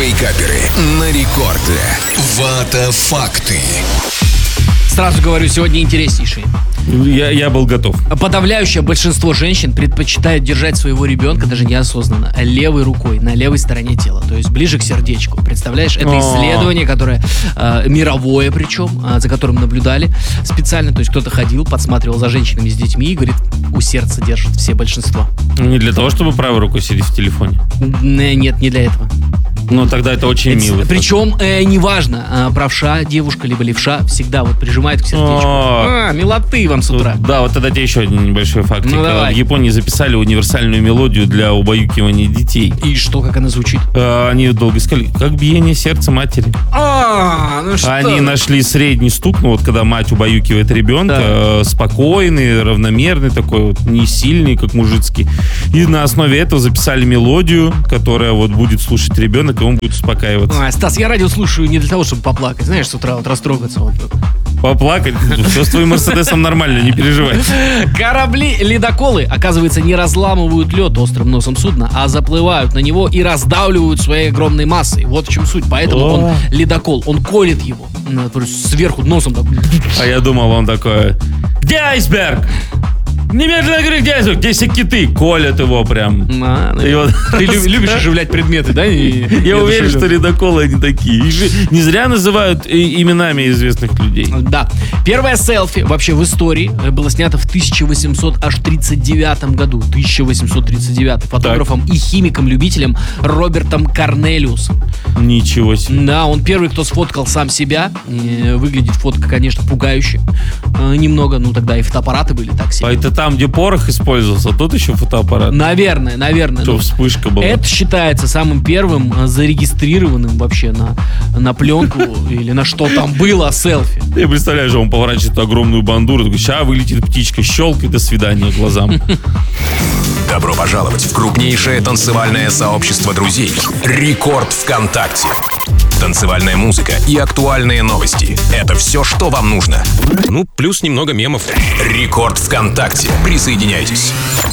Вейкаперы на рекорде. Вата факты. Сразу говорю, сегодня интереснейшие. Я был готов. Подавляющее большинство женщин предпочитает держать своего ребенка даже неосознанно левой рукой на левой стороне тела, то есть ближе к сердечку. Представляешь, это исследование, которое мировое причем, за которым наблюдали специально. То есть кто-то ходил, подсматривал за женщинами с детьми и говорит, у сердца держат все большинство. Не для того, чтобы правой рукой сидеть в телефоне? Нет, не для этого. Ну, тогда это очень мило. Причем, неважно, правша девушка, либо левша, всегда вот прижимает к сердечку. Милоты вам с утра. Да, вот тогда тебе еще один небольшой фактик. В Японии записали универсальную мелодию для убаюкивания детей. И что, как она звучит? Они долго искали, как биение сердца матери. Ну что? Они нашли средний стук, ну вот когда мать убаюкивает ребенка, спокойный, равномерный такой, вот, не сильный, как мужицкий. И на основе этого записали мелодию, которая вот будет слушать ребенок, и он будет успокаиваться. Стас, я радио слушаю не для того, чтобы поплакать, знаешь, с утра вот растрогаться. Вот. Поплакать? Все с твоим Мерседесом нормально, не переживай. Корабли-ледоколы, оказывается, не разламывают лед острым носом судна, а заплывают на него и раздавливают своей огромной массой. Вот в чем суть. Поэтому он ледокол, он колет его сверху носом. Так. А я думал, он такой: где айсберг? Немедленно говори, где айсберг? Здесь и киты. Колят его прям. Ты любишь оживлять предметы, да? Я уверен, что ледоколы они такие. Не зря называют именами известных людей. Да. Первое селфи вообще в истории было снято в 1839 году. 1839. Фотографом и химиком-любителем Робертом Корнелиусом. Ничего себе. Да, он первый, кто сфоткал сам себя. Выглядит фотка, конечно, пугающе. Немного, тогда и фотоаппараты были так себе. Это там, где порох использовался, тут еще фотоаппарат. Наверное. Что вспышка была. Это считается самым первым зарегистрированным вообще на пленку или на что там было селфи. Ты представляешь, он поворачивает огромную бандуру, такой, ща вылетит птичка, щелкает, до свидания глазам. Добро пожаловать в крупнейшее танцевальное сообщество друзей. Рекорд ВКонтакте. Танцевальная музыка и актуальные новости. Это все, что вам нужно. Ну, плюс немного мемов. Рекорд ВКонтакте. Присоединяйтесь.